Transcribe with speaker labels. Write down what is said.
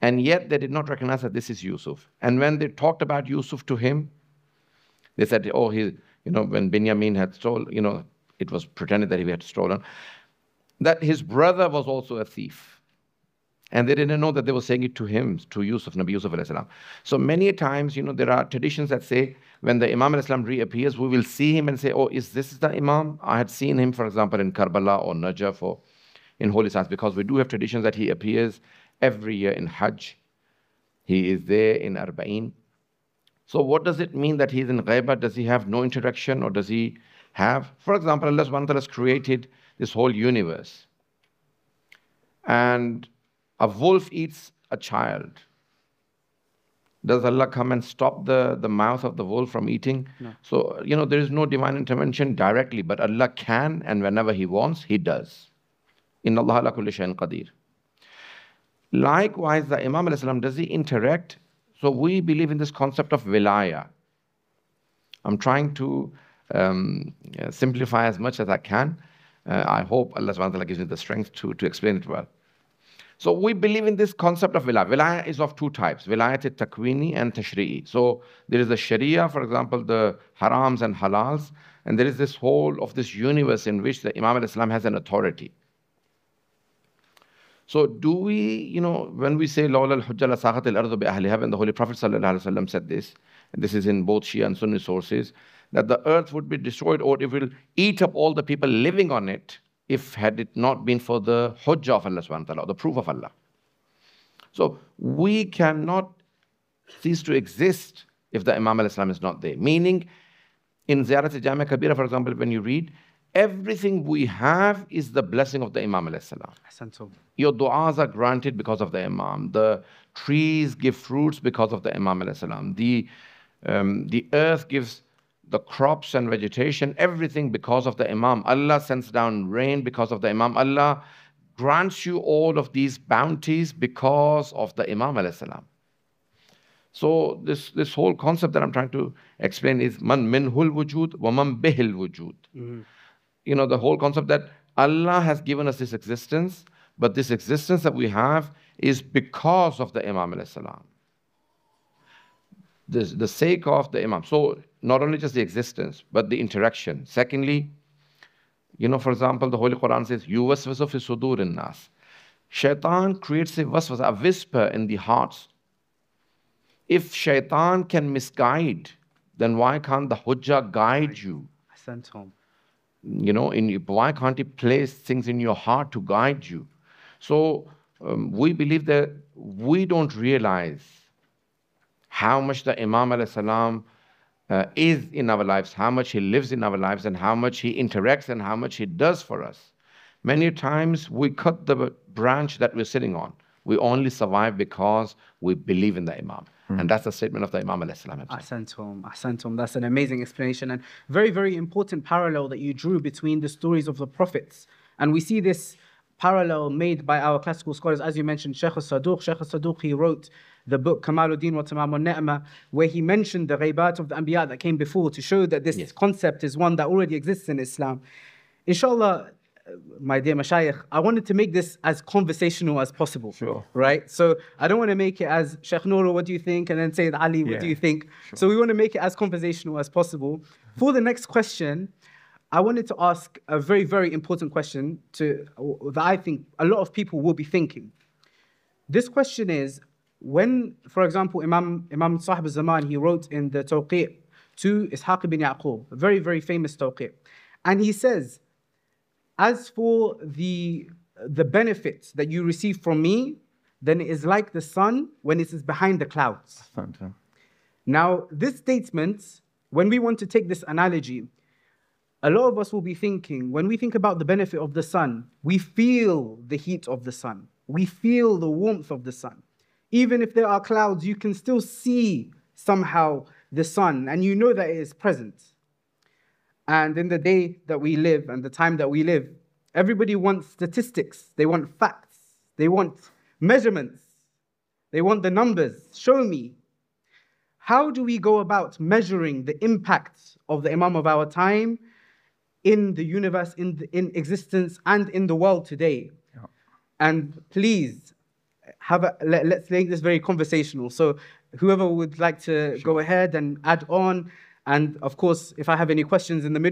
Speaker 1: And yet they did not recognize that this is Yusuf. And when they talked about Yusuf to him, they said, oh, when Binyamin had stolen, it was pretended that he had stolen, that his brother was also a thief. And they didn't know that they were saying it to him, to Yusuf, Nabi Yusuf alayhi salam. So many times, there are traditions that say when the Imam alayhi salam reappears, we will see him and say, oh, is this the Imam? I had seen him, for example, in Karbala or Najaf or in holy sites, because we do have traditions that he appears every year in Hajj. He is there in Arba'in. So what does it mean that he's in Ghaibah? Does he have no interaction, or does he have? For example, Allah subhanahu wa ta'ala has created this whole universe. And a wolf eats a child. Does Allah come and stop the mouth of the wolf from eating?
Speaker 2: No.
Speaker 1: So, there is no divine intervention directly, but Allah can, and whenever He wants, He does. Inna Allah ala kulli shay'in qadir. Likewise, the Imam alayhi salam, does he interact? So we believe in this concept of wilaya. I'm trying to simplify as much as I can. I hope Allah subhanahu wa ta'ala gives me the strength to explain it well. So we believe in this concept of wilaya. Wilaya is of two types, wilayat takwini and tashri'i. So there is the sharia, for example, the harams and halals, and there is this whole of this universe in which the Imam al-Islam has an authority. So do we, when we say lawla al-hujja la saqat al-ardu bi ahliha, when the Holy Prophet sallallahu alaihi wasallam said this, and this is in both Shia and Sunni sources, that the earth would be destroyed, or it will eat up all the people living on it, if had it not been for the hujjah of Allah subhanahu wa ta'ala, or the proof of Allah. So we cannot cease to exist if the Imam al-Islam is not there. Meaning, in Ziyarat Jami' Kabira, for example, when you read, everything we have is the blessing of the Imam al-Salam. Your du'as are granted because of the Imam. The trees give fruits because of the Imam al-Salam. The earth gives the crops and vegetation, everything because of the Imam. Allah sends down rain because of the Imam. Allah grants you all of these bounties because of the Imam al-Salam. So this whole concept that I'm trying to explain is man minhul wujud wa man bihil wujud. The whole concept that Allah has given us this existence, but this existence that we have is because of the Imam al-Salam. The sake of the Imam. So not only just the existence, but the interaction. Secondly, for example, the Holy Quran says, yuwaswisu fi sudurin nas. Shaitan creates a waswasa, a whisper in the hearts. If shaitan can misguide, then why can't the hujjah guide you? Why can't he place things in your heart to guide you? So we believe that we don't realize how much the Imam al-Salam is in our lives, how much he lives in our lives, and how much he interacts and how much he does for us. Many times we cut the branch that we're sitting on. We only survive because we believe in the Imam. And that's the statement of the Imam al-Salam.
Speaker 2: Ahsantum. That's an amazing explanation, and very, very important parallel that you drew between the stories of the prophets. And we see this parallel made by our classical scholars, as you mentioned, Shaykh al-Saduq. Shaykh al-Saduq, he wrote the book Kamaluddin wa Tamam al-Ni'mah, where he mentioned the ghaibat of the Anbiya that came before to show that this concept is one that already exists in Islam. Inshallah, my dear Mashayikh, I wanted to make this as conversational as possible.
Speaker 1: Sure.
Speaker 2: Right? So I don't want to make it as Sheikh Noor, what do you think? And then Sayyid Ali, what do you think?
Speaker 1: Sure.
Speaker 2: So we want to make it as conversational as possible. For the next question, I wanted to ask a very, very important question that I think a lot of people will be thinking. This question is, when, for example, Imam Sahib al-Zaman, he wrote in the Tawqi' to Ishaq ibn Yaqub, a very, very famous Tawqi'. And he says, as for the benefits that you receive from me, then it is like the sun when it is behind the clouds. Now, this statement, when we want to take this analogy, a lot of us will be thinking, when we think about the benefit of the sun, we feel the heat of the sun. We feel the warmth of the sun. Even if there are clouds, you can still see somehow the sun, and you know that it is present. And in the day that we live and the time that we live, everybody wants statistics. They want facts. They want measurements. They want the numbers. Show me. How do we go about measuring the impact of the Imam of our time in the universe, in existence, and in the world today? And please, let's make this very conversational. So whoever would like to go ahead and add on, and of course, if I have any questions in the middle.